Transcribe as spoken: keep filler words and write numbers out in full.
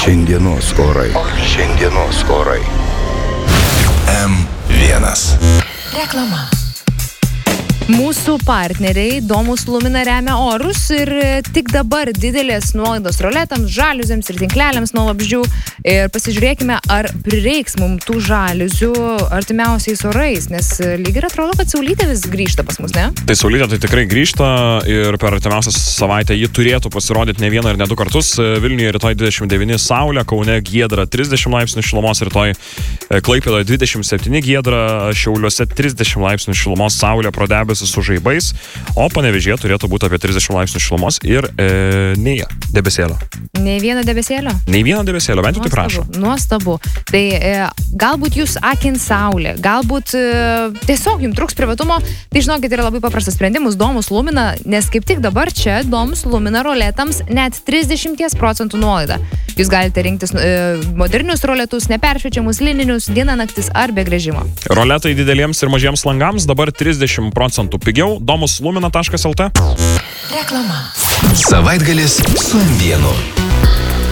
Šiandienos orai. Šiandienos orai. M vienas. Reklama. Mūsų partneriai Domus Lumina remia orus ir tik dabar didelės nuolaidos roletams, žaliuzėms ir tinkleliams nuo vabzdžių. Ir pasižiūrėkime, ar prireiks mums tų žaliuzių artimiausiais orais, nes lyg ir atrodo, kad saulytė vis grįžta pas mus, ne? Tai saulytė tai tikrai grįžta ir per artimiausią savaitę ji turėtų pasirodyti ne vieną ir ne du kartus. Vilniuje rytoj dvidešimt devyni saulė, Kaune giedra trisdešimt laipsnių šilumos, rytoj Klaipėdoje dvidešimt septyni giedra, Šiauliuose trisdešimt laipsnių šilumos, saulė pro debesis su žaibais, o Panevėžyje turėtų būti apie trisdešimt laipsnių šilumos ir e, nei debesėlio. Nei vieno debesėlio? Nei vieno debesėlio, bent jau taip prašo. Nuostabu. Tai e, galbūt jūs akins saulė, galbūt e, tiesiog jums truks privatumo, tai žinokit, yra labai paprastas sprendimus Domus Lumina, nes kaip tik dabar čia Domus Lumina roletams net trisdešimt procentų nuolaida. Jūs galite rinktis e, modernius roletus, neperšviečiamus, lininius, diena naktis ar be gręžimo. Roletai dideliems ir mažiems langams dabar trisdešimt procentų pigiau. domus lumina taškas lt. Reklama. Savaitgalis su M vienu.